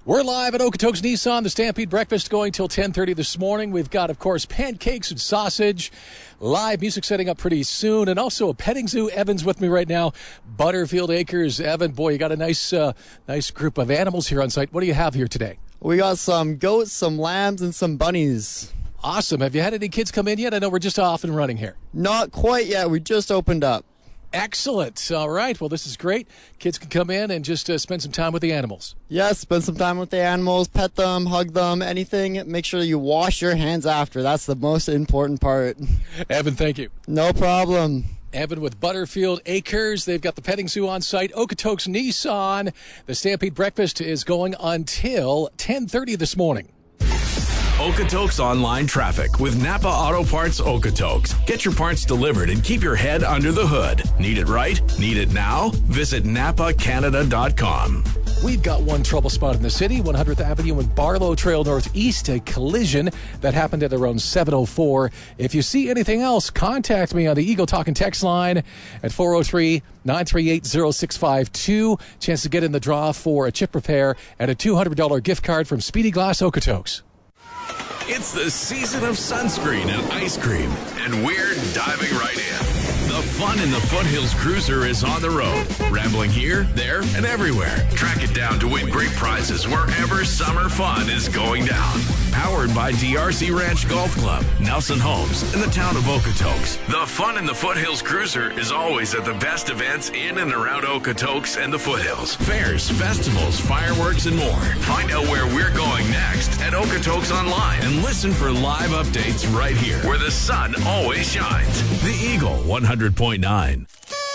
We're live at Okotoks Nissan, the Stampede Breakfast going till 10:30 this morning. We've got, of course, pancakes and sausage, live music setting up pretty soon, and also a petting zoo. Evan's with me right now, Butterfield Acres. Evan, boy, you got a nice group of animals here on site. What do you have here today? We got some goats, some lambs, and some bunnies. Awesome. Have you had any kids come in yet? I know we're just off and running here. Not quite yet. We just opened up. Excellent. All right. Well, this is great. Kids can come in and just spend some time with the animals. Yes, spend some time with the animals, pet them, hug them, anything. Make sure you wash your hands after. That's the most important part. Evan, thank you. No problem. Evan with Butterfield Acres. They've got the petting zoo on site. Okotoks Nissan. The Stampede Breakfast is going until 10:30 this morning. Okotoks online traffic with Napa Auto Parts Okotoks. Get your parts delivered and keep your head under the hood. Need it right? Need it now? Visit NapaCanada.com. We've got one trouble spot in the city, 100th Avenue and Barlow Trail Northeast, a collision that happened at around 7:04. If you see anything else, contact me on the Eagle Talk and Text line at 403-938-0652. Chance to get in the draw for a chip repair and a $200 gift card from Speedy Glass Okotoks. It's the season of sunscreen and ice cream, and we're diving right in. The fun in the Foothills Cruiser is on the road, rambling here, there, and everywhere. Track it down to win great prizes wherever summer fun is going down. Powered by DRC Ranch Golf Club, Nelson Homes, and the town of Okotoks. The fun in the Foothills Cruiser is always at the best events in and around Okotoks and the Foothills. Fairs, festivals, fireworks, and more. Find out where we're going next at Okotoks Online and listen for live updates right here, where the sun always shines. The Eagle 100.9.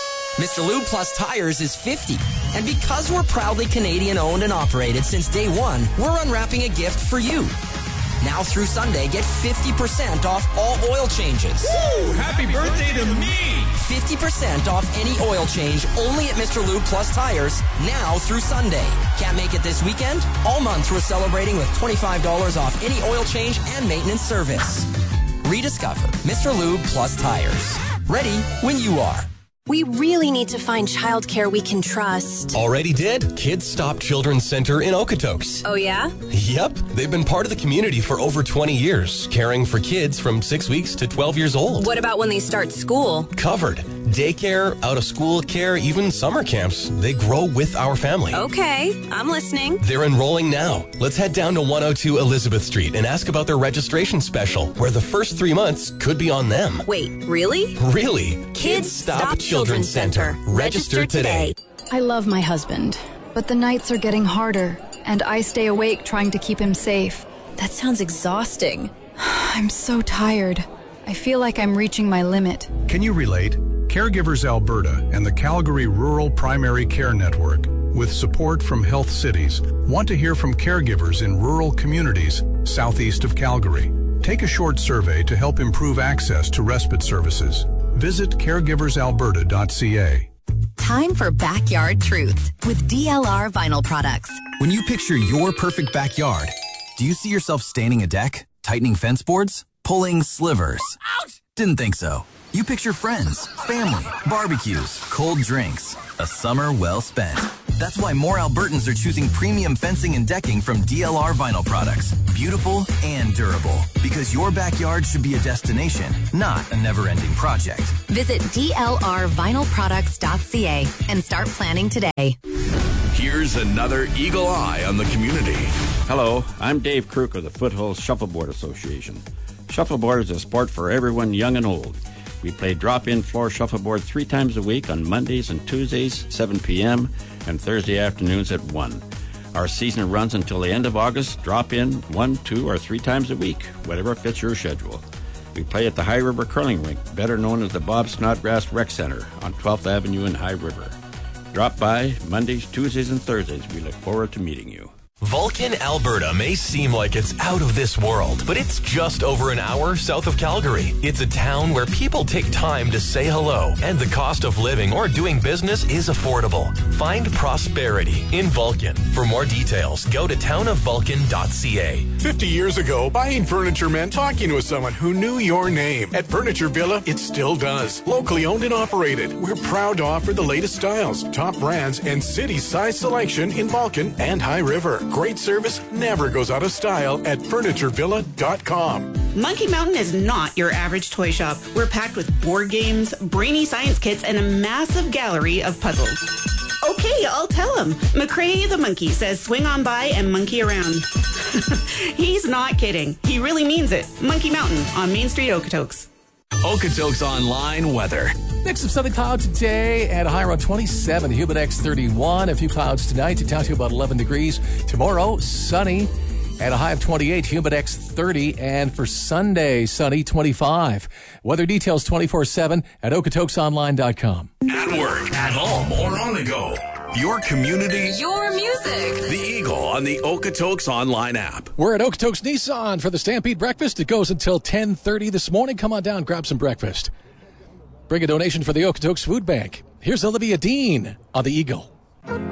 Mr. Lube Plus Tires is 50. And because we're proudly Canadian owned and operated since day one, we're unwrapping a gift for you. Now through Sunday, get 50% off all oil changes. Woo! Happy birthday to me! 50% off any oil change only at Mr. Lube Plus Tires, now through Sunday. Can't make it this weekend? All month we're celebrating with $25 off any oil change and maintenance service. Rediscover Mr. Lube Plus Tires. Ready when you are. We really need to find childcare we can trust. Already did? Kids Stop Children's Center in Okotoks. Oh, yeah? Yep. They've been part of the community for over 20 years, caring for kids from 6 weeks to 12 years old. What about when they start school? Covered. Daycare, out-of-school care, even summer camps. They grow with our family. Okay, I'm listening. They're enrolling now. Let's head down to 102 Elizabeth Street and ask about their registration special, where the first 3 months could be on them. Wait, really? Really? Kids Stop Children's Center. Register today. I love my husband, but the nights are getting harder, and I stay awake trying to keep him safe. That sounds exhausting. I'm so tired. I feel like I'm reaching my limit. Can you relate? Caregivers Alberta and the Calgary Rural Primary Care Network, with support from Health Cities, want to hear from caregivers in rural communities southeast of Calgary. Take a short survey to help improve access to respite services. Visit caregiversalberta.ca. Time for Backyard Truths with DLR Vinyl Products. When you picture your perfect backyard, do you see yourself staining a deck, tightening fence boards, pulling slivers? Ouch! Didn't think so. You picture friends, family, barbecues, cold drinks, a summer well spent. That's why more Albertans are choosing premium fencing and decking from DLR Vinyl Products. Beautiful and durable. Because your backyard should be a destination, not a never-ending project. Visit DLRVinylProducts.ca and start planning today. Here's another Eagle Eye on the community. Hello, I'm Dave Kruk of the Foothills Shuffleboard Association. Shuffleboard is a sport for everyone young and old. We play drop-in floor shuffleboard 3 times a week on Mondays and Tuesdays, 7 p.m., and Thursday afternoons at 1. Our season runs until the end of August. Drop in 1, 2, or 3 times a week, whatever fits your schedule. We play at the High River Curling Rink, better known as the Bob Snodgrass Rec Center on 12th Avenue in High River. Drop by Mondays, Tuesdays, and Thursdays. We look forward to meeting you. Vulcan, Alberta may seem like it's out of this world, but it's just over an hour south of Calgary. It's a town where people take time to say hello, and the cost of living or doing business is affordable. Find prosperity in Vulcan. For more details, go to townofvulcan.ca. 50 years ago, buying furniture meant talking with someone who knew your name. At Furniture Villa, it still does. Locally owned and operated, we're proud to offer the latest styles, top brands, and city-size selection in Vulcan and High River. Great service never goes out of style at FurnitureVilla.com. Monkey Mountain is not your average toy shop. We're packed with board games, brainy science kits, and a massive gallery of puzzles. Okay, I'll tell him. McCrae the monkey says swing on by and monkey around. He's not kidding. He really means it. Monkey Mountain on Main Street, Okotoks. Okotoks Online weather. Mix of sunny clouds today and a high around 27. Humidex 31. A few clouds tonight. Down to about 11 degrees. Tomorrow, sunny and a high of 28. Humidex 30. And for Sunday, sunny 25. Weather details 24/7 at okotoksonline.com. At work, at home, or on the go. Your community, your music. The Eagle on the Okotoks Online app. We're at Okotoks Nissan for the Stampede Breakfast. It goes until 10:30 this morning. Come on down, grab some breakfast. Bring a donation for the Okotoks Food Bank. Here's Olivia Dean on the Eagle.